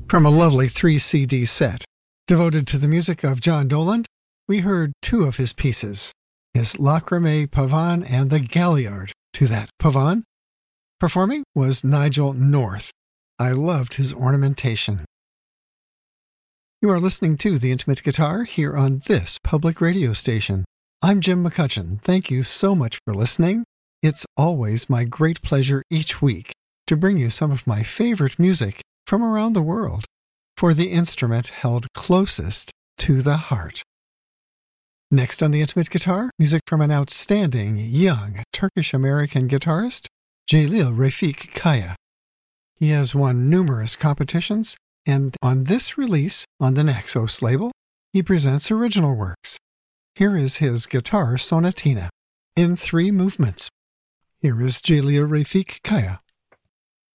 From a lovely 3-CD set devoted to the music of John Doland, we heard two of his pieces, his Lacrymae Pavane and the Galliard to that Pavane. Performing was Nigel North. I loved his ornamentation. You are listening to The Intimate Guitar here on this public radio station. I'm Jim McCutcheon. Thank you so much for listening. It's always my great pleasure each week to bring you some of my favorite music from around the world for the instrument held closest to the heart. Next on The Intimate Guitar, music from an outstanding young Turkish-American guitarist, Jalil Refik Kaya. He has won numerous competitions, and on this release on the Naxos label, he presents original works. Here is his guitar sonatina in 3 movements. Here is Jalil Refik Kaya.